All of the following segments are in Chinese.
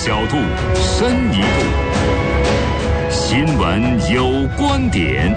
角度，深一步。新闻有观点。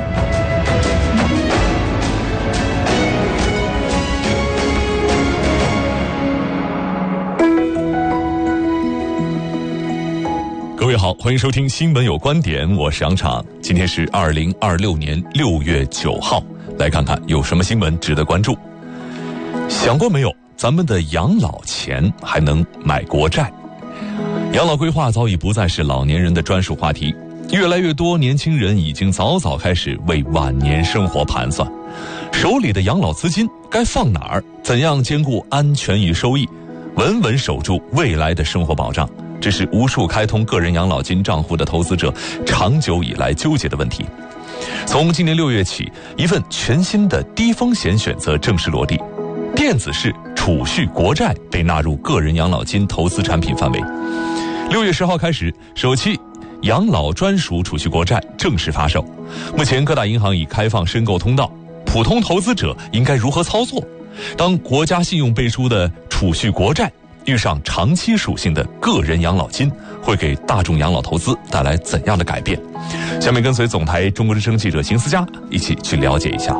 各位好，欢迎收听新闻有观点，我是杨昶。今天是2026年6月9号，来看看有什么新闻值得关注。想过没有，咱们的养老钱还能买国债？养老规划早已不再是老年人的专属话题，越来越多年轻人已经早早开始为晚年生活盘算，手里的养老资金该放哪儿？怎样兼顾安全与收益，稳稳守住未来的生活保障？这是无数开通个人养老金账户的投资者长久以来纠结的问题。从今年6月起，一份全新的低风险选择正式落地，电子式储蓄国债被纳入个人养老金投资产品范围。6月10号开始，首期养老专属储蓄国债正式发售。目前各大银行已开放申购通道，普通投资者应该如何操作？当国家信用背书的储蓄国债遇上长期属性的个人养老金，会给大众养老投资带来怎样的改变？下面跟随总台中国之声记者邢思佳一起去了解一下。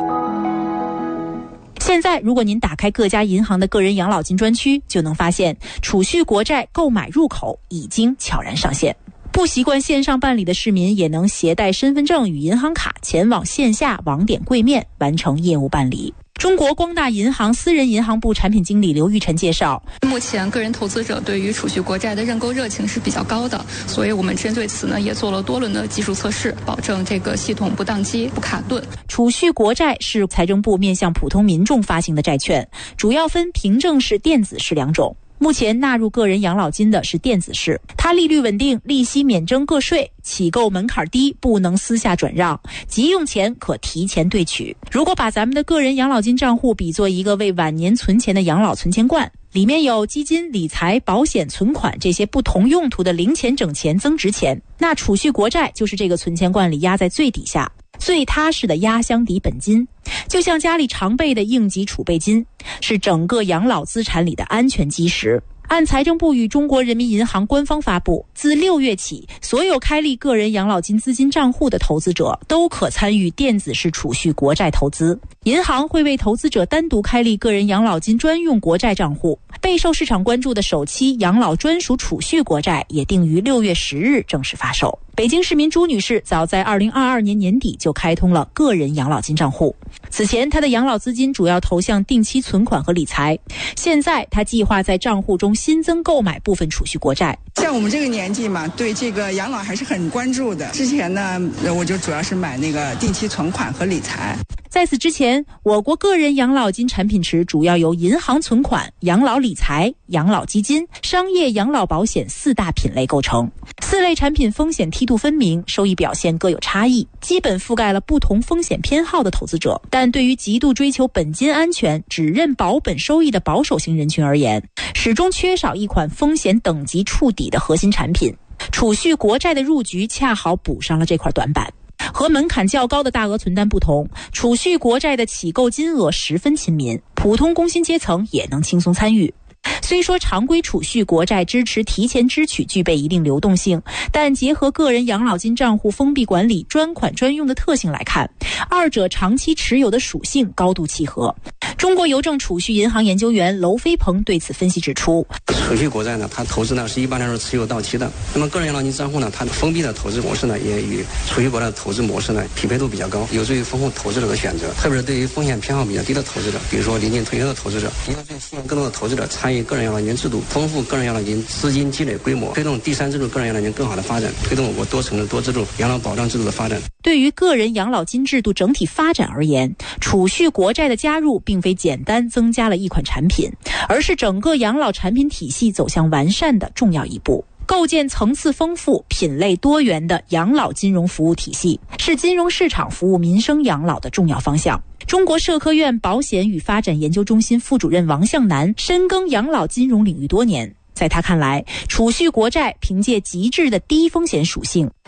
现在如果您打开各家银行的个人养老金专区，就能发现储蓄国债购买入口已经悄然上线。不习惯线上办理的市民也能携带身份证与银行卡前往线下网点柜面完成业务办理。中国光大银行私人银行部产品经理刘玉晨介绍， 目前个人投资者对于储蓄国债的认购热情是比较高的，所以我们针对此呢也做了多轮的技术测试，保证这个系统不宕机不卡顿。 储蓄国债是财政部面向普通民众发行的债券，主要分凭证式、电子式两种。目前纳入个人养老金的是电子式，它利率稳定，利息免征个税，起购门槛低，不能私下转让，急用钱可提前兑取。如果把咱们的个人养老金账户比作一个为晚年存钱的养老存钱罐，里面有基金、理财、保险、存款这些不同用途的零钱、整钱、增值钱，那储蓄国债就是这个存钱罐里压在最底下，最踏实的压箱底本金，就像家里常备的应急储备金，是整个养老资产里的安全基石。按财政部与中国人民银行官方发布，自6月起，所有开立个人养老金资金账户的投资者都可参与电子式储蓄国债投资。银行会为投资者单独开立个人养老金专用国债账户。备受市场关注的首期养老专属储蓄国债也定于6月10日正式发售。北京市民朱女士早在2022年年底就开通了个人养老金账户，此前她的养老资金主要投向定期存款和理财，现在她计划在账户中新增购买部分储蓄国债。 像我们这个年纪嘛，对这个养老还是很关注的。之前呢，我就主要是买那个定期存款和理财。 在此之前，我国个人养老金产品池主要由银行存款、养老理财、养老基金、商业养老保险4大品类构成。4类产品风险梯度分明，收益表现各有差异，基本覆盖了不同风险偏好的投资者。但对于极度追求本金安全、只认保本收益的保守型人群而言，始终缺少一款风险等级触底的核心产品。储蓄国债的入局恰好补上了这块短板。和门槛较高的大额存单不同，储蓄国债的起购金额十分亲民，普通工薪阶层也能轻松参与。虽说常规储蓄国债支持提前支取具备一定流动性，但结合个人养老金账户封闭管理、专款专用的特性来看，二者长期持有的属性高度契合。中国邮政储蓄银行研究员娄飞鹏对此分析指出， 储蓄国债呢，它投资呢是一般来说持有到期的。那么个人养老金账户呢，它的封闭的投资模式呢，也与储蓄国债的投资模式呢匹配度比较高，有助于丰富投资者的选择。特别是对于风险偏好比较低的投资者，比如说临近退休的投资者，应该吸引更多的投资者参与个人养老金制度，丰富个人养老金资金积累规模，推动第三支柱个人养老金更好的发展，推动我国多层的多支柱养老保障制度的发展。 对于个人养老金制度整体发展而言，储蓄国债的加入并非简单增加了一款产品，而是整个养老产品体系走向完善的重要一步。构建层次丰富、品类多元的养老金融服务体系，是金融市场服务民生养老的重要方向。中国社科院保险与发展研究中心副主任王向南深耕养老金融领域多年，在他看来，储蓄国债凭借极致的低风险属性，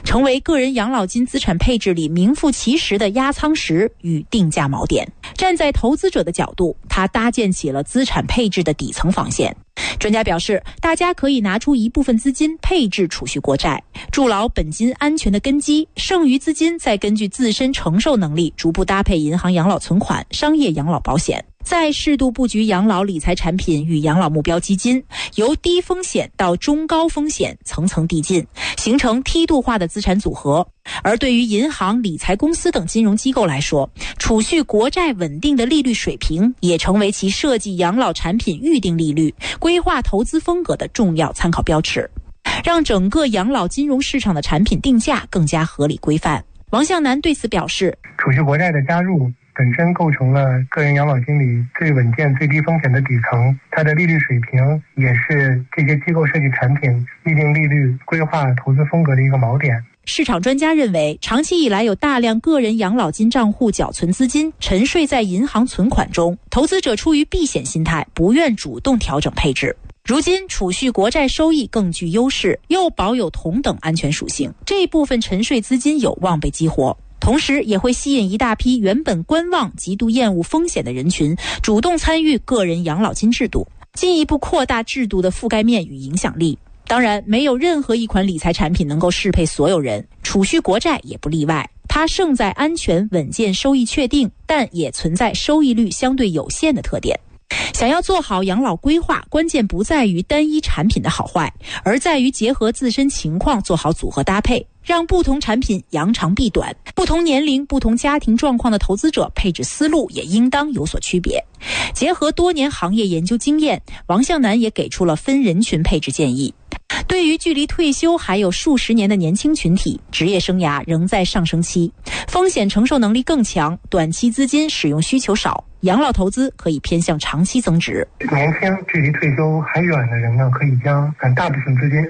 成为个人养老金资产配置里名副其实的压舱石与定价锚点。站在投资者的角度，它搭建起了资产配置的底层防线。专家表示，大家可以拿出一部分资金配置储蓄国债，筑牢本金安全的根基，剩余资金再根据自身承受能力逐步搭配银行养老存款、商业养老保险，再适度布局养老理财产品与养老目标基金，由低风险到中高风险层层递进，形成梯度化的资产组合。而对于银行、理财公司等金融机构来说，储蓄国债稳定的利率水平也成为其设计养老产品预定利率、规划投资风格的重要参考标尺，让整个养老金融市场的产品定价更加合理规范。王向南对此表示， 储蓄国债的加入本身构成了个人养老金里最稳健、最低风险的底层，它的利率水平也是这些机构设计产品预定利率、规划投资风格的一个锚点。 市场专家认为，长期以来有大量个人养老金账户缴存资金沉睡在银行存款中，投资者出于避险心态，不愿主动调整配置。如今储蓄国债收益更具优势，又保有同等安全属性，这部分沉睡资金有望被激活，同时也会吸引一大批原本观望、极度厌恶风险的人群主动参与个人养老金制度，进一步扩大制度的覆盖面与影响力。当然，没有任何一款理财产品能够适配所有人，储蓄国债也不例外。它胜在安全、稳健、收益确定，但也存在收益率相对有限的特点。想要做好养老规划，关键不在于单一产品的好坏，而在于结合自身情况做好组合搭配，让不同产品扬长避短。不同年龄、不同家庭状况的投资者配置思路也应当有所区别。结合多年行业研究经验，王向南也给出了分人群配置建议。对于距离退休还有数十年的年轻群体，职业生涯仍在上升期，风险承受能力更强，短期资金使用需求少，养老投资可以偏向长期增值。 年轻距离退休还远的人呢，可以将大部分资金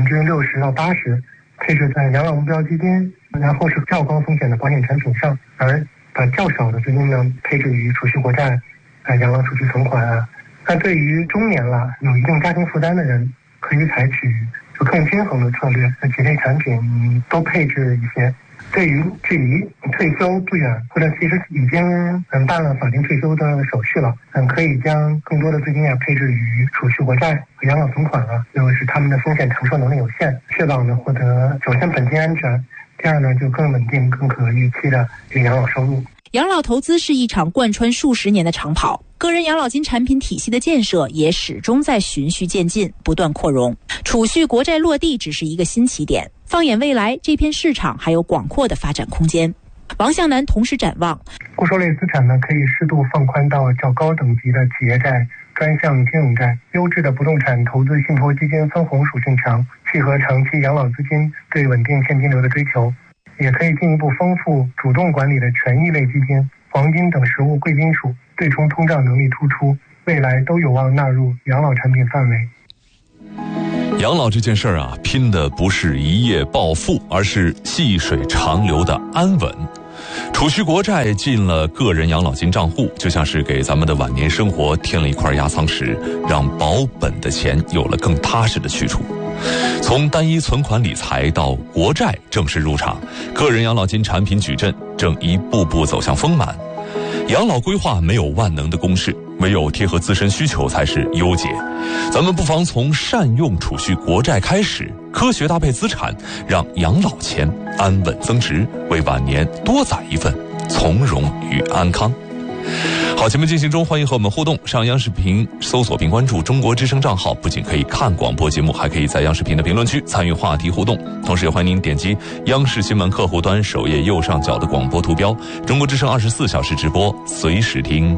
60%到80%配置在养老目标基金，然后是较高风险的保险产品上，而把较少的资金呢配置于储蓄国债、养老储蓄存款啊。那对于中年了有一定家庭负担的人，可以采取更均衡的策略，几类产品都配置一些。对于距离退休不远，或者其实已经办了法定退休的手续了，可以将更多的资金配置于储蓄国债和养老存款了。就是他们的风险承受能力有限，确保呢获得首先本金安全，第二呢就更稳定、更可预期的养老收入。 养老投资是一场贯穿数十年的长跑，个人养老金产品体系的建设也始终在循序渐进，不断扩容。储蓄国债落地只是一个新起点，放眼未来，这片市场还有广阔的发展空间。王向南同时展望， 固收类资产呢，可以适度放宽到较高等级的企业债、专项金融债，优质的不动产投资信托基金分红属性强，契合长期养老资金对稳定现金流的追求。也可以进一步丰富主动管理的权益类基金、黄金等实物贵金属，对冲通胀能力突出，未来都有望纳入养老产品范围。 养老这件事儿啊，拼的不是一夜暴富，而是细水长流的安稳。储蓄国债进了个人养老金账户，就像是给咱们的晚年生活添了一块压舱石，让保本的钱有了更踏实的去处。从单一存款理财到国债正式入场，个人养老金产品矩阵正一步步走向丰满。养老规划没有万能的公式，唯有贴合自身需求才是优解。咱们不妨从善用储蓄国债开始，科学搭配资产，让养老钱安稳增值，为晚年多载一份从容与安康。好，节目进行中，欢迎和我们互动。上央视频搜索并关注中国之声账号，不仅可以看广播节目，还可以在央视频的评论区参与话题互动。同时也欢迎您点击央视新闻客户端首页右上角的广播图标，中国之声24小时直播，随时听。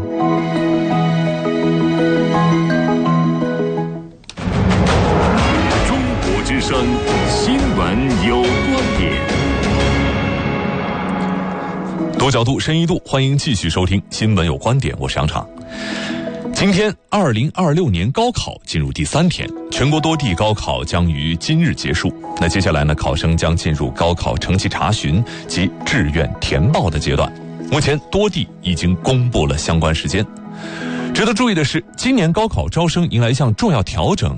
中国之声新闻有观点。多角度、深一度，欢迎继续收听《新闻有观点》，我是杨畅。今天2026年高考进入第3天，全国多地高考将于今日结束。那接下来呢，考生将进入高考成绩查询及志愿填报的阶段。目前多地已经公布了相关时间。值得注意的是，今年高考招生迎来一项重要调整，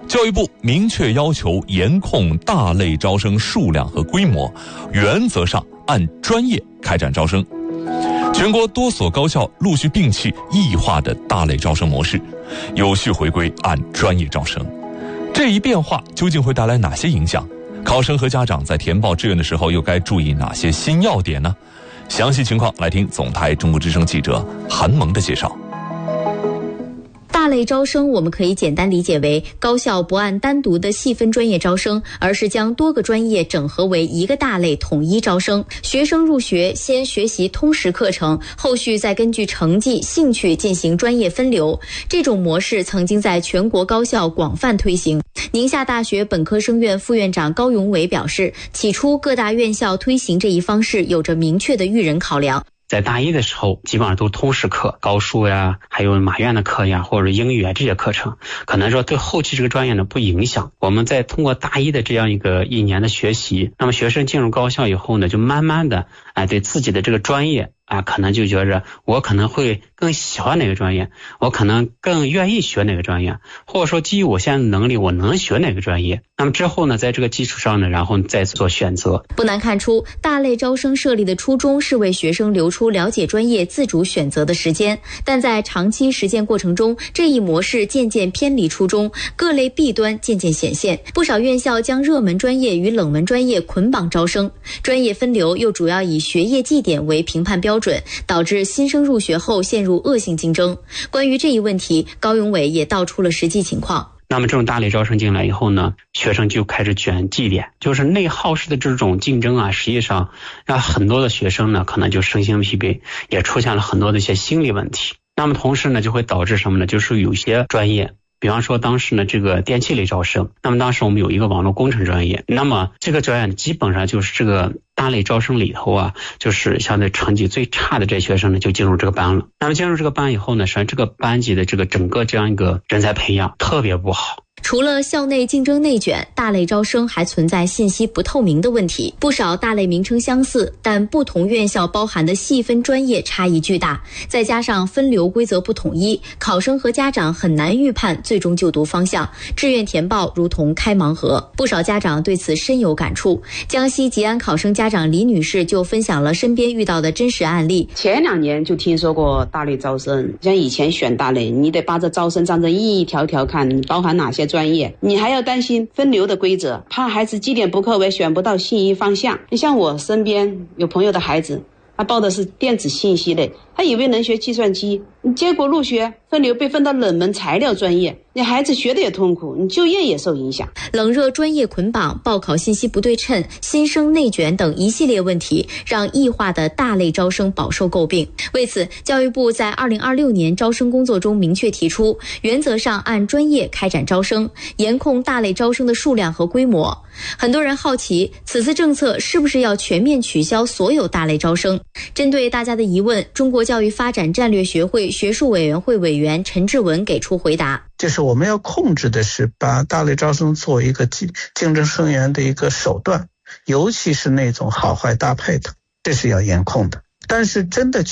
教育部明确要求严控大类招生数量和规模，原则上按专业开展招生。全国多所高校陆续摒弃异化的大类招生模式，有序回归按专业招生。这一变化究竟会带来哪些影响？考生和家长在填报志愿的时候又该注意哪些新要点呢？详细情况来听总台中国之声记者韩萌的介绍。 大类招生我们可以简单理解为高校不按单独的细分专业招生，而是将多个专业整合为一个大类统一招生。学生入学先学习通识课程，后续再根据成绩、兴趣进行专业分流。这种模式曾经在全国高校广泛推行。宁夏大学本科生院副院长高永伟表示，起初各大院校推行这一方式有着明确的育人考量。 在大一的时候基本上都是通识课，高数呀，还有马院的课呀，或者英语啊，这些课程可能说对后期这个专业呢不影响。我们在通过大一的这样一年的学习，那么学生进入高校以后呢，就慢慢的对自己的这个专业可能就觉着我可能会更喜欢哪个专业，我可能更愿意学哪个专业，或者说基于我现在的能力我能学哪个专业。那么之后呢，在这个基础上呢，然后再做选择。 不难看出，大类招生设立的初衷是为学生留出了解专业自主选择的时间，但在长期实践过程中，这一模式渐渐偏离初衷，各类弊端渐渐显现。不少院校将热门专业与冷门专业捆绑招生，专业分流又主要以学业绩点为评判标准，导致新生入学后陷入恶性竞争。关于这一问题，高永伟也道出了实际情况。 那么这种大类招生进来以后呢，学生就开始卷绩点，就是内耗式的这种竞争实际上让很多的学生呢可能就身心疲惫，也出现了很多的一些心理问题。那么同时呢，就会导致什么呢？就是有些专业，比方说当时呢这个电气类招生，那么当时我们有一个网络工程专业，那么这个专业基本上就是这个大类招生里头就是相对成绩最差的这些学生呢就进入这个班了。那么进入这个班以后呢，实际上这个班级的这个整个这样一个人才培养特别不好。 除了校内竞争内卷，大类招生还存在信息不透明的问题。不少大类名称相似，但不同院校包含的细分专业差异巨大，再加上分流规则不统一，考生和家长很难预判最终就读方向，志愿填报如同开盲盒。不少家长对此深有感触。江西吉安考生家长李女士就分享了身边遇到的真实案例。 前2年就听说过大类招生，像以前选大类，你得把这招生章程一条条看，你包含哪些专业，你还要担心分流的规则，怕孩子绩点不够，选不到心仪方向。你像我身边有朋友的孩子，他报的是电子信息类，他以为能学计算机，结果入学分流被分到冷门材料专业，你孩子学的也痛苦，你就业也受影响。 冷热专业捆绑、报考信息不对称、新生内卷等一系列问题，让异化的大类招生饱受诟病。为此，教育部在2026年招生工作中明确提出，原则上按专业开展招生，严控大类招生的数量和规模。很多人好奇，此次政策是不是要全面取消所有大类招生？针对大家的疑问，中国教育发展战略学会学术委员会委员陈志文给出回答。 就是我们要控制的是把大类招生作为一个竞争生源的一个手段，尤其是那种好坏搭配的，这是要严控的。但是真的